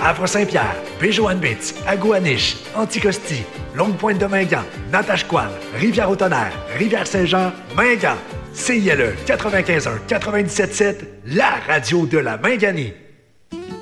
Havre-Saint-Pierre, Béjoanne-Bitz, Agouaniche, Anticosti, Longue-Pointe-de-Mingan, Natashquan, Rivière-au-Tonnerre, Rivière-Saint-Jean, Mingan. CILE 95.1, 97.7, la radio de la Minganie.